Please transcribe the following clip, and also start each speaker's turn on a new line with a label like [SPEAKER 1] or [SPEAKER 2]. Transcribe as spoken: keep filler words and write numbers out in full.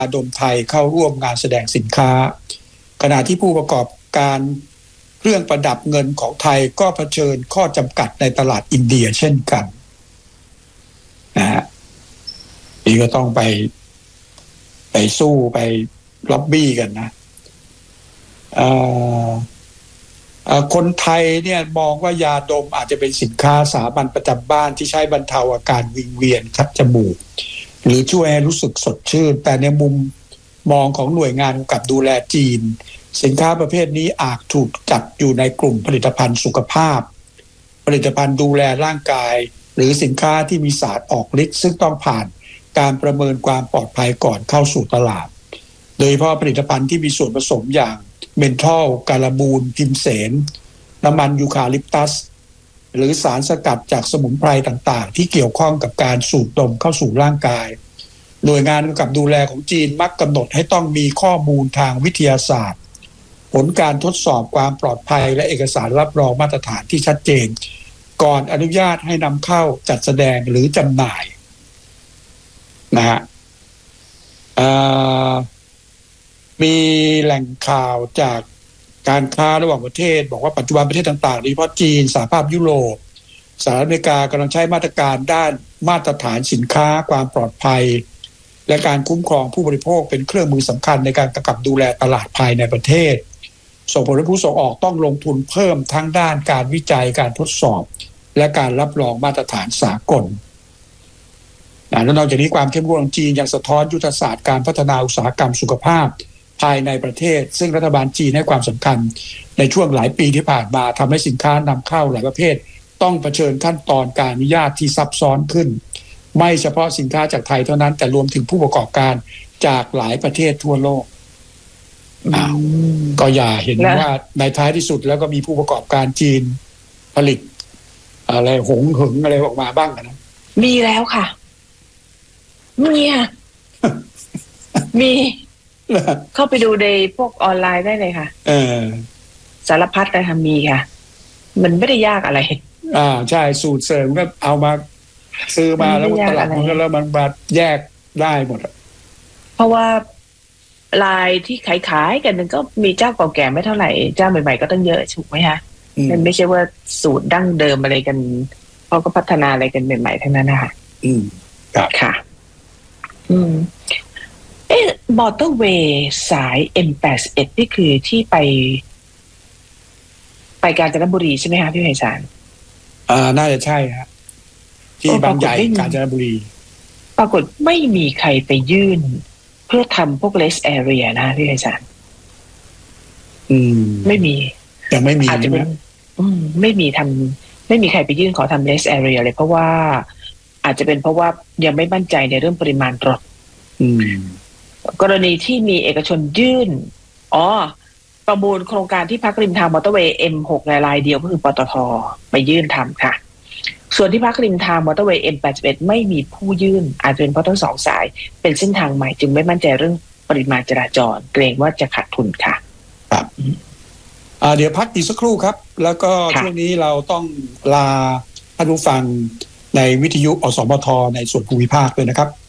[SPEAKER 1] ดมไทยเข้าร่วมงานแสดงสินค้าขณะที่ผู้ประกอบการเครื่องประดับเงินของไทยก็เผชิญข้อจำกัดในตลาดอินเดียเช่นกันนะฮะนี่ก็ต้องไปไปสู้ไปล็อบบี้กันนะคนไทยเนี่ยมองว่ายาดมอาจจะเป็นสินค้าสามัญประจำบ้านที่ใช้บรรเทาอาการวิงเวียนคัดจมูกหรือช่วยให้รู้สึกสดชื่นแต่ในมุมมองของหน่วยงานกำกับดูแลจีนสินค้าประเภทนี้อาจถูกจัดอยู่ในกลุ่มผลิตภัณฑ์สุขภาพผลิตภัณฑ์ดูแลร่างกายหรือสินค้าที่มีสารออกฤทธิ์ซึ่งต้องผ่านการประเมินความปลอดภัยก่อนเข้าสู่ตลาดโดยเฉพาะผลิตภัณฑ์ที่มีส่วนผสมอย่างเมนทอลการาบูนพิมเสนน้ำมันยูคาลิปตัสหรือสารสกัดจากสมุนไพรต่างๆที่เกี่ยวข้องกับการสูดดมเข้าสู่ร่างกายหน่วยงานกำกับดูแลของจีนมักกำหนดให้ต้องมีข้อมูลทางวิทยาศาสตร์ผลการทดสอบความปลอดภัยและเอกสารรับรองมาตรฐานที่ชัดเจนก่อนอนุญาตให้นำเข้าจัดแสดงหรือจำหน่ายนะฮะมีแหล่งข่าวจากการค้าระหว่างประเทศบอกว่าปัจจุบันประเทศต่างๆโดยเฉพาะจีนสหภาพยุโรปสหรัฐอเมริกากำลังใช้มาตรการด้านมาตรฐานสินค้าความปลอดภัยและการคุ้มครองผู้บริโภคเป็นเครื่องมือสำคัญในการกำกับดูแลตลาดภายในประเทศส่งผลให้ผู้ส่งออกต้องลงทุนเพิ่มทั้งด้านการวิจัยการทดสอบและการรับรองมาตรฐานสากลและนอกจากนี้ความเข้มข้นของจีนยังสะท้อนยุทธศาสตร์การพัฒนาอุตสาหกรรมสุขภาพภายในประเทศซึ่งรัฐบาลจีนให้ความสำคัญในช่วงหลายปีที่ผ่านมาทำให้สินค้านำเข้าหลายประเภทต้องเผชิญขั้นตอนการอนุญาตที่ซับซ้อนขึ้นไม่เฉพาะสินค้าจากไทยเท่านั้นแต่รวมถึงผู้ประกอบการจากหลายประเทศทั่วโลกอ้าวก็อย่าเห็นว่าในท้ายที่สุดแล้วก็มีผู้ประกอบการจีนผลิตอะไรหงหึงอะไรออกมาบ้างนะ
[SPEAKER 2] มีแล้วค่ะมีค่ะมีเข้าไปดูในพวกออนไลน์ได้เลยค่ะเออสารพัดเลยค่ะมีค่ะมันไม่ได้ยากอะไร
[SPEAKER 1] อ่าใช่สูตรเสริมก็เอามาซื้อมาแล้วตลาดมันก็แล้วมันมาแยกได้หมด
[SPEAKER 2] เพราะว่าลายที่ขายขายกันนึงก็มีเจ้าเก่าแก่ไม่เท่าไหร่เจ้าใหม่ๆก็ต้องเยอะถูกไหมคะมันไม่ใช่ว่าสูตรดั้งเดิมอะไรกันเขาก็พัฒนาอะไรกันใหม่ๆทั้งนั้นนะคะ
[SPEAKER 1] อืมครับ
[SPEAKER 2] ค่ะอืมเอ๊ะมอเตอร์เวย์สาย เอ็ม แปดสิบเอ็ด นี่คือที่ไปไปกาญจนบุรีใช่ไหมคะพี่ไพศาล
[SPEAKER 1] อ่าน่าจะใช่ครับที่บางใหญ่กาญจนบุรี
[SPEAKER 2] ปรากฏไม่มีใครไปยื่นเพื่อทำพวก rest area นะพี่ไพศาล
[SPEAKER 1] อืม
[SPEAKER 2] ไม่มี
[SPEAKER 1] ยังไม่มี
[SPEAKER 2] อาจจะเป็นอืมไม่มีทำไม่มีใครไปยื่นขอทำ rest area เลยเพราะว่าอาจจะเป็นเพราะว่ายังไม่มั่นใจในเรื่องปริมาณรถ
[SPEAKER 1] อืม
[SPEAKER 2] กรณีที่มีเอกชนยื่นอ๋อประมูลโครงการที่พักริมทางมอเตอร์เวย์ เอ็ม หก รายเดียวก็คือปตท.ไปยื่นทำค่ะส่วนที่พักริมทางมอเตอร์เวย์ เอ็ม แปดสิบเอ็ด ไม่มีผู้ยื่นอาจจะเป็นเพราะทั้งสองสายเป็นเส้นทางใหม่จึงไม่มั่นใจเรื่องปริมาณจราจรเกรงว่าจะขาดทุนค่ะ
[SPEAKER 1] ครับอ่าเดี๋ยวพักอีกสักครู่ครับแล้วก็ช่วงนี้เราต้องลาท่านผู้ฟังในวิทยุอสมทในส่วนภูมิภาคด้วยนะครับ